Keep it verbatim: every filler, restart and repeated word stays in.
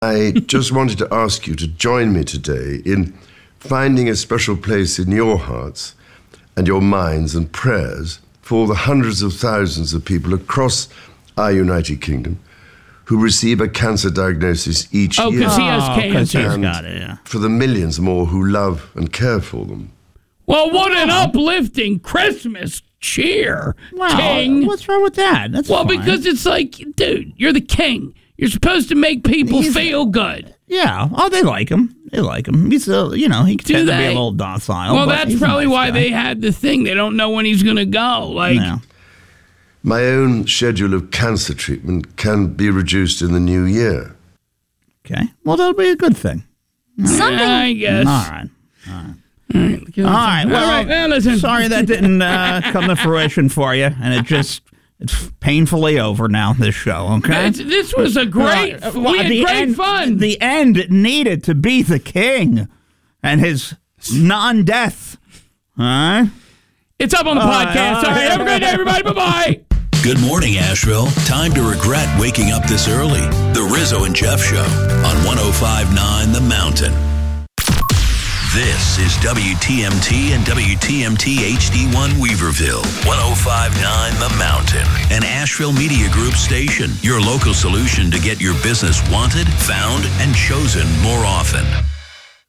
I just wanted to ask you to join me today in finding a special place in your hearts and your minds and prayers for the hundreds of thousands of people across our United Kingdom who receive a cancer diagnosis each oh, year. Oh, because he has cancer. He's got it, yeah. For the millions more who love and care for them. Well, what an uplifting Christmas cheer, Wow, King. what's wrong with that? That's well, fine. because it's like, dude, you're the king. You're supposed to make people He's- feel good. Yeah. Oh, they like him. They like him. He's a, you know, he can Do tend to be they? a little docile. Well, but that's he's a probably nice why guy. they had the thing. They don't know when he's going to go. Like, Yeah. My own schedule of cancer treatment can be reduced in the new year. Okay. Well, that'll be a good thing. something. I guess. All right. All right. All right. All right. Well, All right. Well, listen. sorry that didn't uh, come to fruition for you, and it just it's painfully over now. This show, okay? It's, this was a great. Uh, we had the great end, fun. The end needed to be the king and his non-death. All right. It's up on the podcast. All right. Have a great day, everybody. Bye bye. Good morning, Asheville. Time to regret waking up this early. The Rizzo and Jeff Show on one oh five point nine The Mountain. This is W T M T and W T M T H D one Weaverville, one oh five point nine The Mountain, an Asheville Media Group station, your local solution to get your business wanted, found, and chosen more often.